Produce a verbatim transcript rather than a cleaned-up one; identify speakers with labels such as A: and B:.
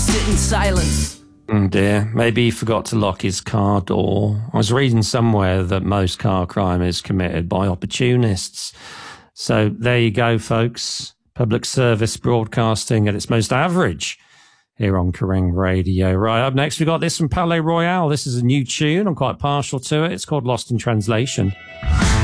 A: sit in silence.
B: Oh dear, maybe he forgot to lock his car door. I was reading somewhere that most car crime is committed by opportunists. So there you go, folks. Public service broadcasting at its most average here on Kerrang Radio. Right, up next, we got this from Palais Royale. This is a new tune. I'm quite partial to it. It's called Lost in Translation.